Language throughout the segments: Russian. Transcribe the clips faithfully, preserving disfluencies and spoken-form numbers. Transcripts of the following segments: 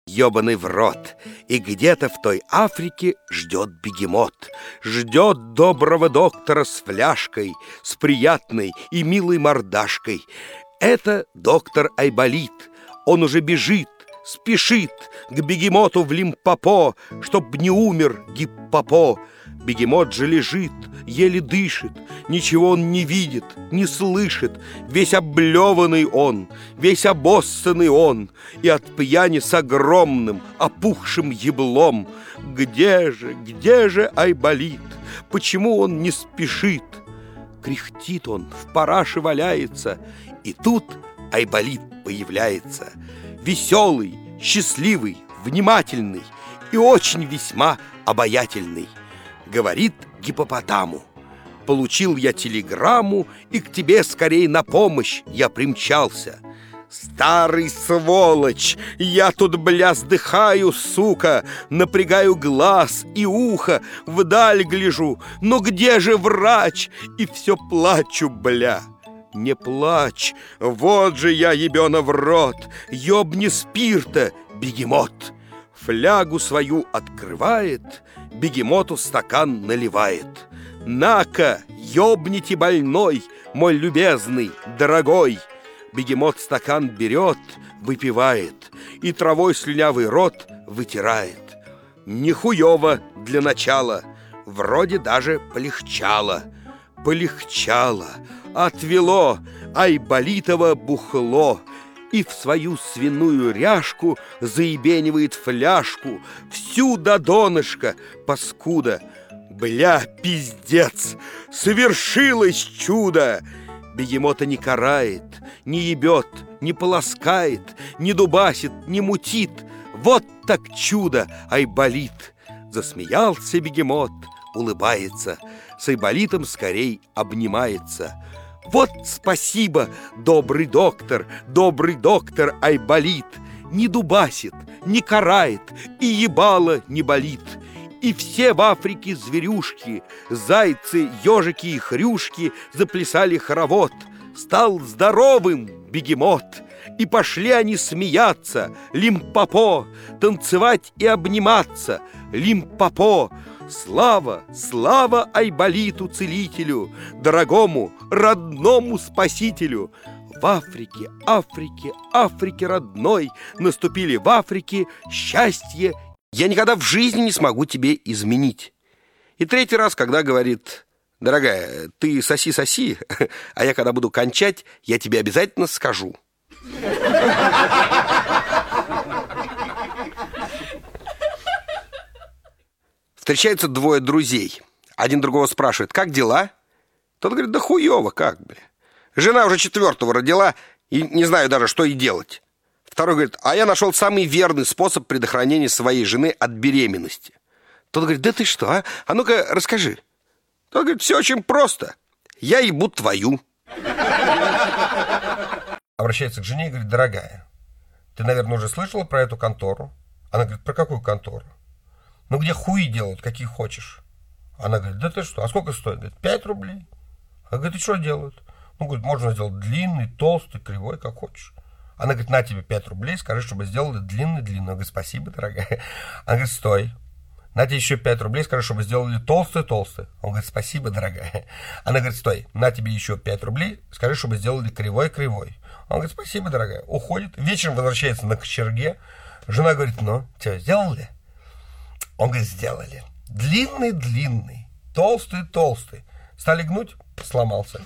Ёбаный в рот. И где-то в той Африке ждет бегемот. Ждет доброго доктора с фляжкой, с приятной и милой мордашкой. Это доктор Айболит. Он уже бежит, спешит к бегемоту в Лимпопо, чтоб не умер Гиппопо. Бегемот же лежит, еле дышит, ничего он не видит, не слышит. Весь облеванный он, весь обоссанный он, и от пьяни с огромным, опухшим еблом. Где же, где же Айболит? Почему он не спешит? Кряхтит он, в параше валяется, и тут Айболит появляется. Веселый, счастливый, внимательный и очень весьма обаятельный. Говорит гиппопотаму: получил я телеграмму, и к тебе скорей на помощь я примчался. Старый сволочь, я тут, бля, сдыхаю, сука, напрягаю глаз и ухо, вдаль гляжу, но где же врач? И все плачу, бля. Не плачь, вот же я, ебена в рот, ёбни спирта, бегемот. Флягу свою открывает, бегемоту стакан наливает. На-ка, ёбните больной, мой любезный, дорогой. Бегемот стакан берет, выпивает, и травой слюнявый рот вытирает. Нихуёво для начала, вроде даже полегчало. Полегчало, отвело Айболитово бухло, и в свою свиную ряжку заебенивает фляжку всю до донышка, паскуда. Бля, пиздец, совершилось чудо! Бегемота не карает, не ебет, не полоскает, не дубасит, не мутит. Вот так чудо, Айболит! Засмеялся бегемот, улыбается, с Айболитом скорей обнимается. Вот спасибо, добрый доктор, добрый доктор Айболит. Не дубасит, не карает, и ебало не болит. И все в Африке зверюшки, зайцы, ежики и хрюшки заплясали хоровод. Стал здоровым бегемот, и пошли они смеяться. Лимпопо, танцевать и обниматься. Лимпопо. Слава, слава Айболиту-целителю, дорогому, родному спасителю. В Африке, Африке, Африке родной наступили в Африке счастье. Я никогда в жизни не смогу тебе изменить. И третий раз, когда говорит: дорогая, ты соси-соси, а я когда буду кончать, я тебе обязательно скажу. Встречаются двое друзей. Один другого спрашивает: как дела? Тот говорит: да хуёво, как, бля. Жена уже четвертого родила, и не знаю даже, что ей делать. Второй говорит: а я нашел самый верный способ предохранения своей жены от беременности. Тот говорит: да ты что, а? А ну-ка расскажи. Тот говорит: все очень просто. Я ебу твою. Обращается к жене и говорит: дорогая, ты, наверное, уже слышала про эту контору? Она говорит: про какую контору? Ну, где хуи делают, какие хочешь. Она говорит: да ты что, а сколько стоит? Говорит: пять рублей. Она говорит: и что делают? Ну, говорит, можно сделать длинный, толстый, кривой, как хочешь. Она говорит: на тебе пять рублей, скажи, чтобы сделали длинный-длинный. Она говорит: спасибо, дорогая. Она говорит: стой. На тебе еще пять рублей, скажи, чтобы сделали толстый-толстый. Он говорит: спасибо, дорогая. Она говорит: стой. На тебе еще пять рублей, скажи, чтобы сделали кривой-кривой. Он говорит: спасибо, дорогая. Уходит. Вечером возвращается на кочерге. Жена говорит: ну, что, сделали? Он говорит: сделали. Длинный-длинный, толстый-толстый. Стали гнуть, сломался.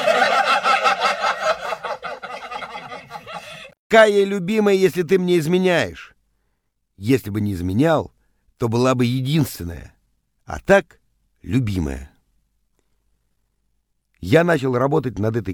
Какая любимая, если ты мне изменяешь? Если бы не изменял, то была бы единственная, а так любимая. Я начал работать над этой